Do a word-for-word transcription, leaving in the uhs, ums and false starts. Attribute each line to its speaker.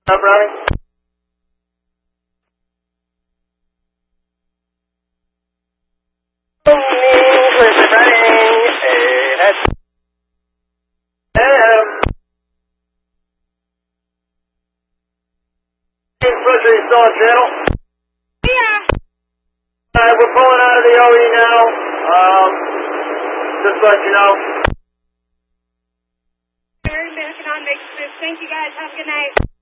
Speaker 1: I'm running. Listen, running. Hey, that's... Um... Pusher install channel.
Speaker 2: Yeah.
Speaker 1: Alright, we're pulling out of the O E now. Um, just let you know.
Speaker 2: Very American on Mixed Thank you guys. Have a good night.